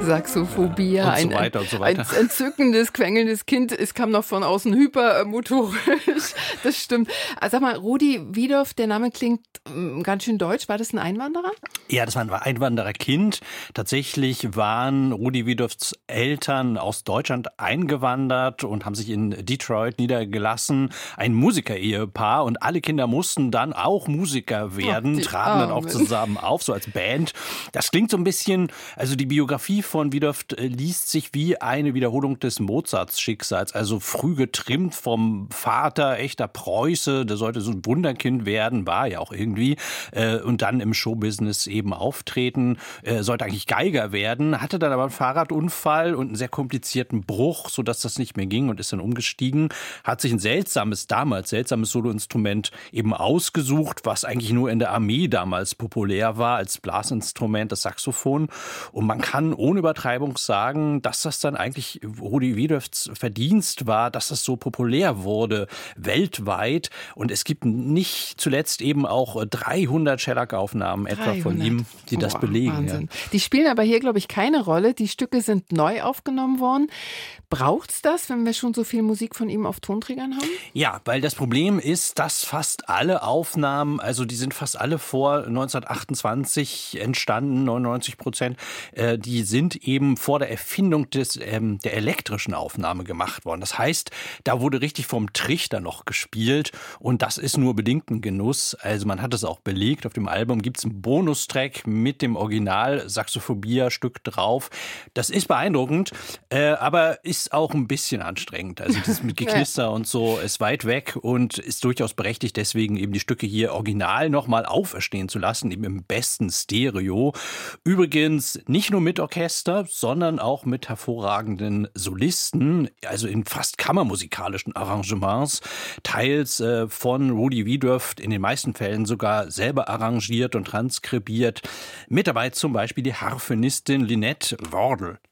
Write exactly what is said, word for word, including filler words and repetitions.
Saxophobia, und so ein, weiter und so weiter. ein entzückendes, quengelndes Kind. Es kam noch von außen hypermotorisch. Das stimmt. Also sag mal, Rudi Wiedoeft, der Name klingt ähm, ganz schön deutsch. War das ein Einwanderer? Ja, das war ein Einwandererkind. Tatsächlich waren Rudi Wiedoefts Eltern aus Deutschland eingewandert und haben sich in Detroit niedergelassen. Ein Musiker-Ehepaar, und alle Kinder mussten dann auch Musiker werden, Ach, traten dann auch Armen. zusammen auf, so als Band. Das klingt so ein bisschen, also die Biografie von Wiedoeft äh, liest sich wie eine Wiederholung des Mozarts-Schicksals. Also früh getrimmt vom Vater, echter Preuße, der sollte so ein Wunderkind werden, war ja auch irgendwie. Äh, und dann im Showbusiness eben auftreten, äh, sollte eigentlich Geiger werden, hatte dann aber einen Fahrradunfall und einen sehr komplizierten Bruch, sodass das nicht mehr ging, und ist dann umgestiegen, hat sich ein seltsames, damals seltsames Soloinstrument eben ausgesucht, was eigentlich nur in der Armee damals populär war, als Blasinstrument, das Saxophon. Und man kann ohne Übertreibung sagen, dass das dann eigentlich Rudi Wiedoefts Verdienst war, dass das so populär wurde, weltweit. Und es gibt nicht zuletzt eben auch dreihundert Shellac-Aufnahmen etwa von ihm, die das Boah, belegen. Wahnsinn. Ja. Die spielen aber hier, glaube ich, keine Rolle. Die Stücke sind neu aufgenommen worden. Braucht's das, wenn wir schon so viel Musik von ihm auf Tonträgern haben? Ja, weil das Problem ist, dass fast alle Aufnahmen, also die sind fast alle vor neunzehnhundertachtundzwanzig entstanden, neunundneunzig Prozent, äh, die sind eben vor der Erfindung des, ähm, der elektrischen Aufnahme gemacht worden. Das heißt, da wurde richtig vom Trichter noch gespielt, und das ist nur bedingt ein Genuss. Also man hat es auch belegt, auf dem Album gibt es einen Bonustrack mit dem Original Saxophobia-Stück drauf. Das ist beeindruckend, äh, aber ist auch ein bisschen anstrengend. Also das mit Geknister und so ist weit weg und ist durchaus berechtigt, deswegen eben die Stücke hier original nochmal auferstehen zu lassen, eben im besten Stereo. Übrigens nicht nur mit Orchester, sondern auch mit hervorragenden Solisten, also in fast kammermusikalischen Arrangements, teils äh, von Rudi Wiedoeft, in den meisten Fällen sogar selber arrangiert und transkribiert. Mit dabei zum Beispiel die Harfenistin Lynette Wardle.